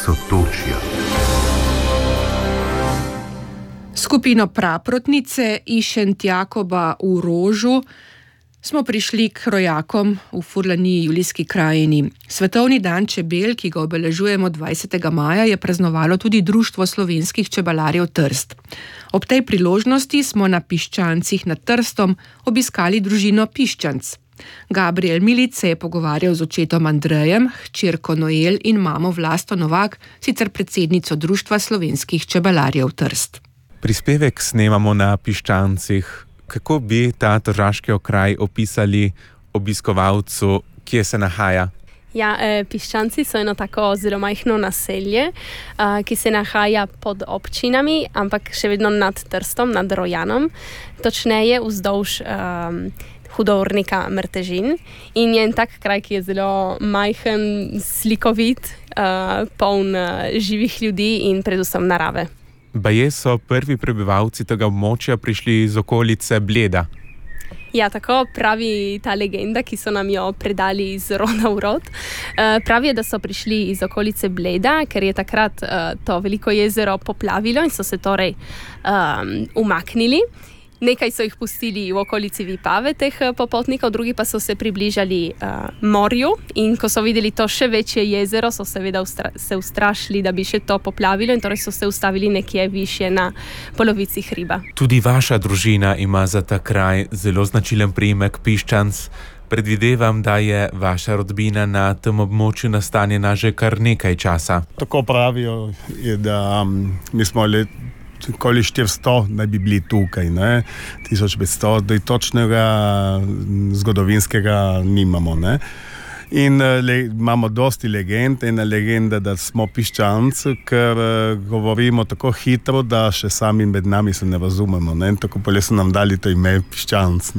Sotočja. Skupino Praprotnice iz Šentjakoba v Rožu smo prišli k rojakom v Furlaniji, Julijski krajini. Svetovni dan čebel, ki ga obeležujemo 20. maja, je praznovalo tudi Društvo slovenskih čebelarjev Trst. Ob tej priložnosti smo na Piščancih nad Trstom obiskali družino Piščanc. Gabriel Milic se je pogovarjal z očetom Andrejem, hčerko Noel in mamo Vlasto Novak, sicer predsednico Društva slovenskih čebelarjev Trst. Prispevek snemamo na Piščancih. Kako bi ta tržaški okraj opisali obiskovalcu, kje se nahaja? Ja, Piščanci so eno tako zelo majhno naselje, ki se nahaja pod občinami, ampak še vedno nad Trstom, nad Rojanom. Točneje vzdolž hudournika Mrtežin. In je en tak kraj, ki je zelo majhen, slikovit, poln živih ljudi in predvsem narave. Baje so prvi prebivalci tega območja prišli iz okolice Bleda. Ja, tako pravi ta legenda, ki so nam jo predali iz roda v rod. Pravi, da so prišli iz okolice Bleda, ker je takrat to veliko jezero poplavilo in so se torej umaknili. Nekaj so jih pustili v okolici Vipave, teh popotnikov, drugi pa so se približali morju in ko so videli to še večje jezero, so seveda se ustrašili, da bi še to poplavilo in torej so se ustavili nekje višje na polovici hriba. Tudi vaša družina ima za ta kraj zelo značilen priimek Piščanc. Predvidevam, da je vaša rodbina na tem območju nastanjena že kar nekaj časa. Tako pravijo, da mi smo okoli 400 naj bi bili tukaj, 1500, da točnega zgodovinskega nimamo. In imamo dosti legend, ena legenda, da smo Piščanci, ker govorimo tako hitro, da še sami med nami se ne razumemo. Tako pa so nam dali to ime Piščanc.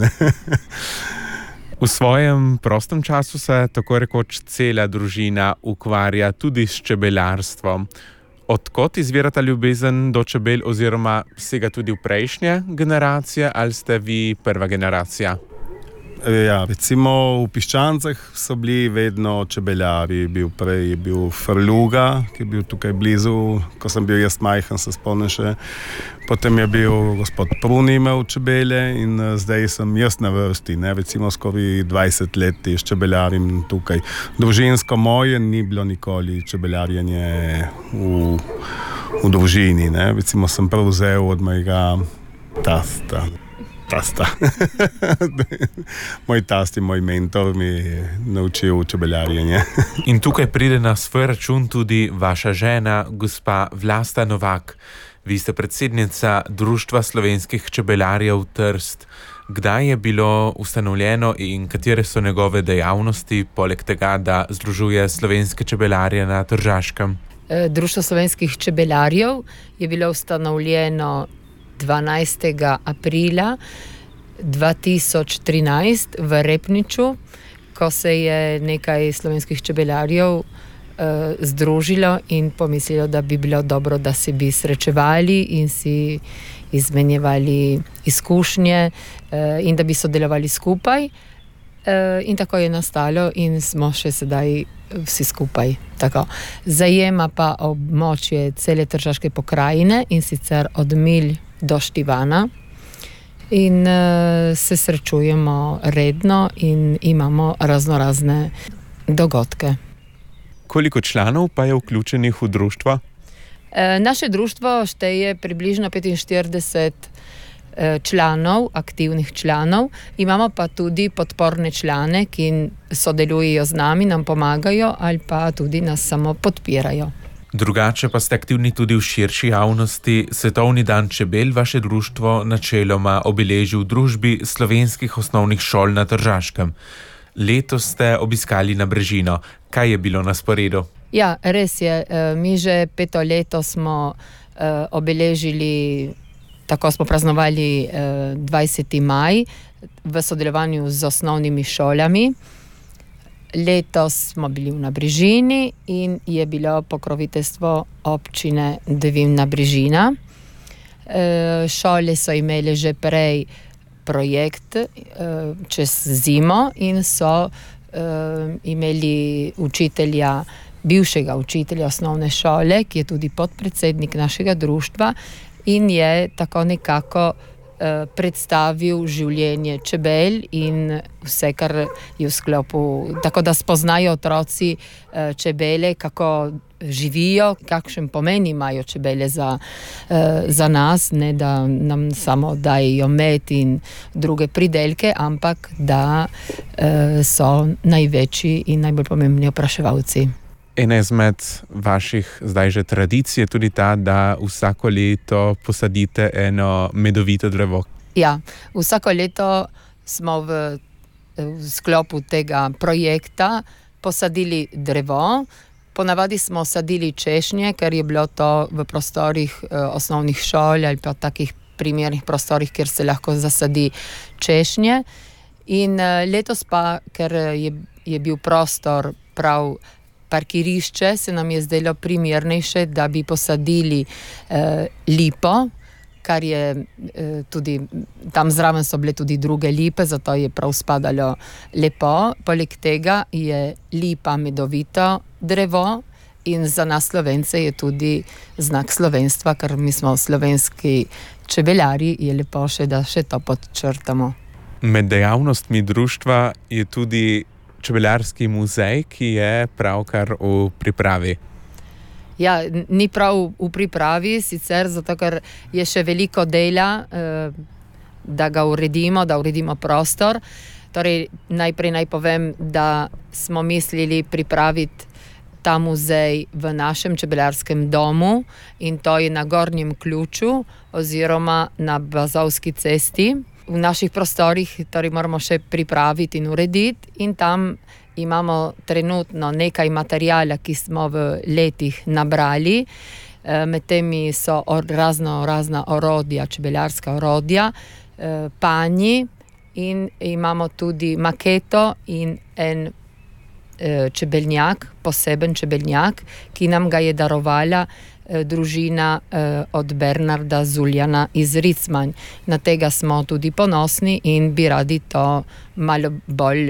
V svojem prostem času se tako rekoč cela družina ukvarja tudi s čebelarstvom. Odkot izvira ta ljubezen do čebel oziroma sega tudi v prejšnje generacije ali ste vi prva generacija? Ja, recimo v Piščancah so bili vedno čebelari. Prej je bil Frluga, ki je bil tukaj blizu, ko sem bil jaz majhen, se spomnim še. Potem je bil gospod Prun imel čebele in zdaj sem jaz na vrsti. Recimo skoraj 20 let s čebelarim tukaj. Družinsko moje ni bilo nikoli čebelarjenje v družini. Recimo sem prevzel od mojega tasta. Moj tast in moj mentor mi je naučil čebelarjenje. In tukaj pride na svoj račun tudi vaša žena, gospa Vlasta Novak. Vi ste predsednica Društva slovenskih čebelarjev Trst. Kdaj je bilo ustanovljeno in katere so njegove dejavnosti, poleg tega, da združuje slovenske čebelarje na Tržaškem? Društvo slovenskih čebelarjev je bilo ustanovljeno 12. aprila 2013 v Repniču, ko se je nekaj slovenskih čebelarjev združilo in pomislilo, da bi bilo dobro, da se bi srečevali in si izmenjevali izkušnje in da bi sodelovali skupaj. In tako je nastalo in smo še sedaj vsi skupaj. Tako. Zajema pa območje cele Tržaške pokrajine in sicer od Milj do Štivana in se srečujemo redno in imamo raznorazne dogodke. Koliko članov pa je vključenih v društvo? Naše društvo šteje približno 45 članov, aktivnih članov. Imamo pa tudi podporne člane, ki sodelujejo z nami, nam pomagajo ali pa tudi nas samo podpirajo. Drugače pa ste aktivni tudi v širši javnosti. Svetovni dan čebel vaše društvo načeloma obeleži v družbi slovenskih osnovnih šol na Tržaškem. Letos ste obiskali Nabrežino. Kaj je bilo na sporedu? Ja, res je. Mi že 5. leto smo obeležili, tako smo praznovali 20. maj v sodelovanju z osnovnimi šolami. Letos smo bili v Nabrežini in je bilo pokroviteljstvo občine Devin Nabrežina. Šole so imeli že prej projekt čez zimo in so imeli učitelja bivšega učitelja osnovne šole, ki je tudi podpredsednik našega društva in je tako nekako predstavil življenje čebel in vse, kar je v sklopu, tako da spoznajo otroci čebele, kako živijo, kakšen pomen imajo čebele za nas, ne da nam samo dajo med in druge pridelke, ampak da so največji in najbolj pomembni opraševalci. Ena izmed vaših zdaj že tradicij je tudi ta, da vsako leto posadite eno medovito drevo. Ja, vsako leto smo v sklopu tega projekta posadili drevo. Ponavadi smo sadili češnje, ker je bilo to v prostorih osnovnih šol ali pa takih primernih prostorih, kjer se lahko zasadi češnje. In letos pa, ker je bil prostor prav parkirišče, se nam je zdelo primernejše, da bi posadili lipo, kar je tudi, tam zraven so bile tudi druge lipe, zato je prav spadalo lepo. Poleg tega je lipa medovito drevo in za nas Slovence je tudi znak slovenstva, ker mi smo slovenski čebelarji, je lepo še, da še to podčrtamo. Med dejavnostmi društva je tudi čebelarski muzej, ki je pravkar v pripravi. Ja, ni prav v pripravi, sicer zato, ker je še veliko dela, da ga uredimo prostor. Torej, najprej naj povem, da smo mislili pripraviti ta muzej v našem čebelarskem domu in to je na Gornjem Ključu oziroma na Bazovski cesti. V naših prostorih torej moramo še pripraviti in urediti in tam imamo trenutno nekaj materijala, ki smo v letih nabrali. Med temi so razna orodja, čebelarska orodja, panji in imamo tudi maketo in en čebelnjak, poseben čebelnjak, ki nam ga je darovala družina od Bernarda Zuljana iz Ricmanj. Na tega smo tudi ponosni in bi radi to malo bolj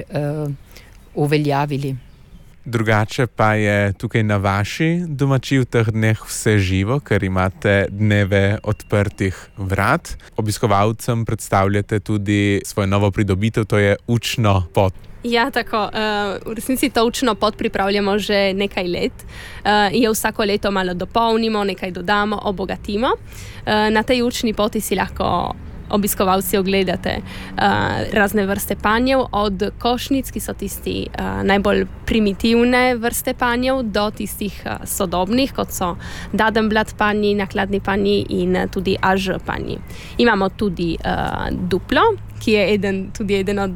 uveljavili. Drugače pa je tukaj na vaši domači v teh dneh vse živo, ker imate dneve odprtih vrat. Obiskovalcem predstavljate tudi svojo novo pridobitev, to je učno pot. Ja, tako. V resnici to učno pot pripravljamo že nekaj let. Jo vsako leto malo dopolnimo, nekaj dodamo, obogatimo. Na tej učni poti si lahko obiskovalci ogledate razne vrste panjev, od košnic, ki so tisti najbolj primitivne vrste panjev, do tistih sodobnih, kot so dadenblad panji, nakladni panji in tudi až panji. Imamo tudi duplo, ki je tudi eden od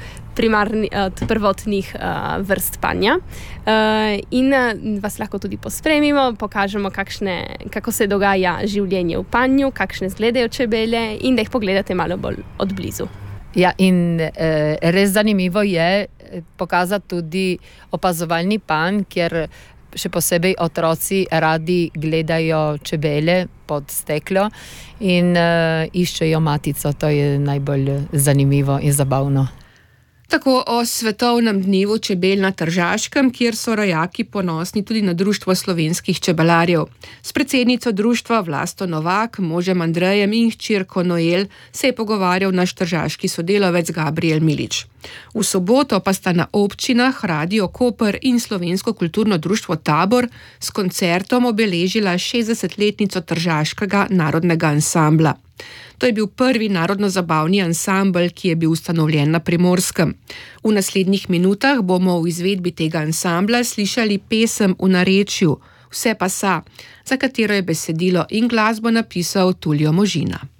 prvotnih vrst panja. In vas lahko tudi pospremimo, pokažemo, kako se dogaja življenje v panju, kakšne izgledajo čebele in da jih pogledate malo bolj od blizu. Ja, in res zanimivo je pokazati tudi opazovalni panj, kjer še posebej otroci radi gledajo čebele pod steklo in iščejo matico. To je najbolj zanimivo in zabavno. Tako o svetovnem dnevu čebel na Tržaškem, kjer so rojaki ponosni tudi na Društvo slovenskih čebelarjev. S predsednico društva Vlasto Novak, možem Andrejem in hčerko Noel se je pogovarjal naš tržaški sodelavec Gabriel Milič. V soboto pa sta na občinah Radio Koper in Slovensko kulturno društvo Tabor s koncertom obeležila 60-letnico Tržaškega narodnega ansambla. To je bil prvi narodno-zabavni ansambel, ki je bil ustanovljen na Primorskem. V naslednjih minutah bomo v izvedbi tega ansambla slišali pesem v narečju Vse pa sa, za katero je besedilo in glasbo napisal Tulio Možina.